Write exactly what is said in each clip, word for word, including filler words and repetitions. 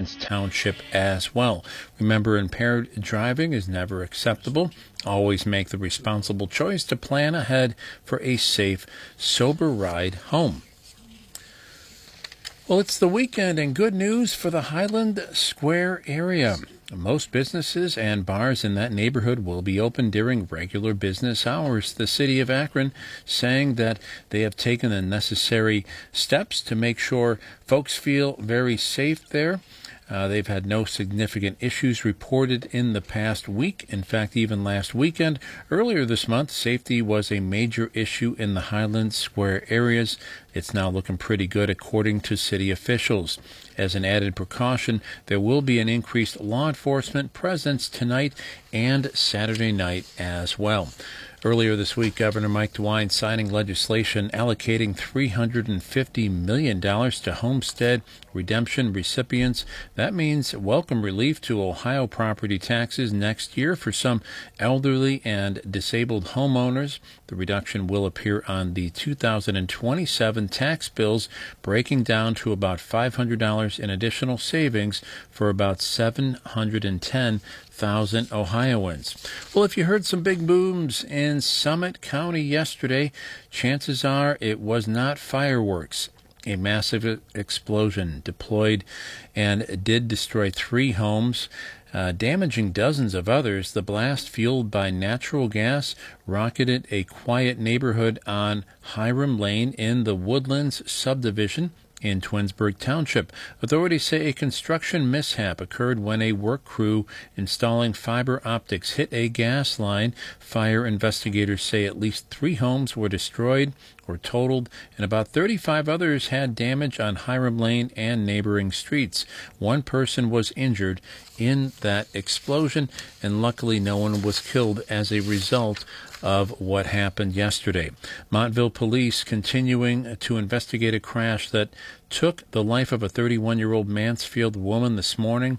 Highlands Township as well. Remember, impaired driving is never acceptable. Always make the responsible choice to plan ahead for a safe, sober ride home. Well, it's the weekend, and good news for the Highland Square area. Most businesses and bars in that neighborhood will be open during regular business hours. The city of Akron saying that they have taken the necessary steps to make sure folks feel very safe there. Uh, they've had no significant issues reported in the past week. In fact, even last weekend, earlier this month, safety was a major issue in the Highland Square areas. It's now looking pretty good, according to city officials. As an added precaution, there will be an increased law enforcement presence tonight and Saturday night as well. Earlier this week, Governor Mike DeWine signing legislation allocating three hundred fifty million dollars to homestead redemption recipients. That means welcome relief to Ohio property taxes next year for some elderly and disabled homeowners. The reduction will appear on the two thousand twenty-seven tax bills, breaking down to about five hundred dollars in additional savings for about seven hundred ten thousand Ohioans. Well, if you heard some big booms in Summit County yesterday, chances are it was not fireworks. A massive explosion deployed and did destroy three homes, uh, damaging dozens of others. The blast, fueled by natural gas, rocketed a quiet neighborhood on Hiram Lane in the Woodlands subdivision in Twinsburg Township. Authorities say a construction mishap occurred when a work crew installing fiber optics hit a gas line. Fire investigators say at least three homes were destroyed or totaled, and about thirty-five others had damage on Hiram Lane and neighboring streets. One person was injured in that explosion, and luckily no one was killed as a result of what happened yesterday. Montville police continuing to investigate a crash that took the life of a thirty-one-year-old Mansfield woman this morning.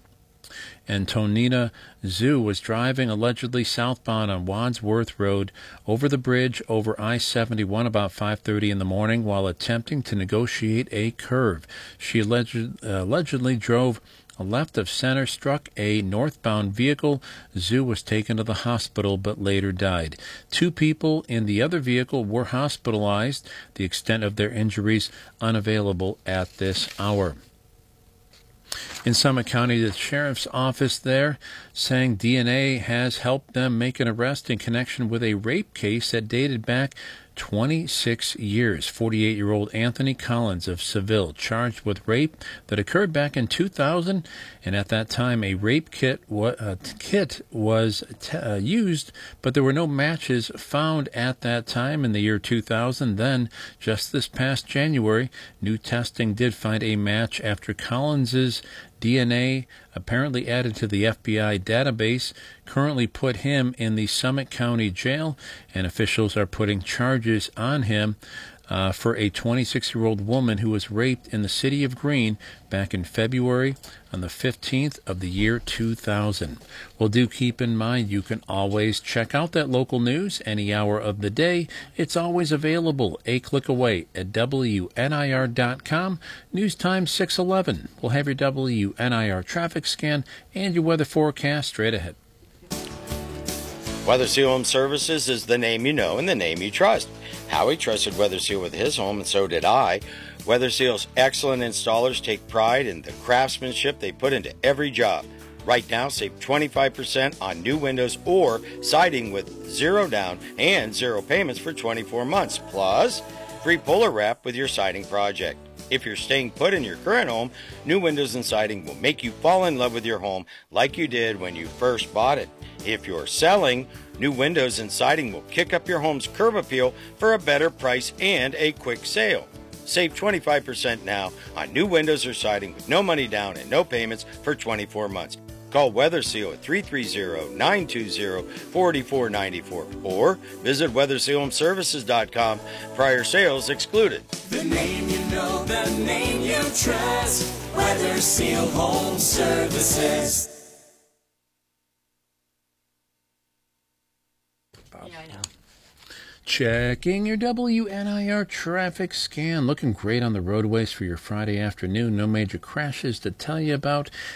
Antonina Zhu was driving allegedly southbound on Wadsworth Road over the bridge over I seventy-one about five thirty in the morning while attempting to negotiate a curve. She alleged, uh, allegedly drove left of center, struck a northbound vehicle. Zhu was taken to the hospital but later died. Two people in the other vehicle were hospitalized. The extent of their injuries unavailable at this hour. In Summit County, the sheriff's office there saying D N A has helped them make an arrest in connection with a rape case that dated back twenty-six years. forty-eight-year-old Anthony Collins of Seville charged with rape that occurred back in two thousand, and at that time a rape kit, wa- uh, kit was t- uh, used, but there were no matches found at that time in the year two thousand. Then, just this past January, new testing did find a match after Collins's D N A, apparently added to the F B I database, currently put him in the Summit County Jail, and officials are putting charges on him uh, for a twenty-six-year-old woman who was raped in the city of Greene back in February on the fifteenth of the year two thousand. Well, do keep in mind you can always check out that local news any hour of the day. It's always available a click away at W N I R dot com. News time six eleven. We'll have your W N I R traffic scan and your weather forecast straight ahead. Weather Seal Home Services is the name you know and the name you trust. Howie trusted Weather Seal with his home, and so did I. Weather Seal's excellent installers take pride in the craftsmanship they put into every job. Right now, save twenty-five percent on new windows or siding with zero down and zero payments for twenty-four months. Plus, free Polar Wrap with your siding project. If you're staying put in your current home, new windows and siding will make you fall in love with your home like you did when you first bought it. If you're selling, new windows and siding will kick up your home's curb appeal for a better price and a quick sale. Save twenty-five percent now on new windows or siding with no money down and no payments for twenty-four months. Call Weather Seal at three three zero, nine two zero, four four nine four or visit weather seal home services dot com. Prior sales excluded. The name you know, the name you trust. Weather Seal Home Services. Yeah, I know. Checking your W N I R traffic scan. Looking great on the roadways for your Friday afternoon. No major crashes to tell you about.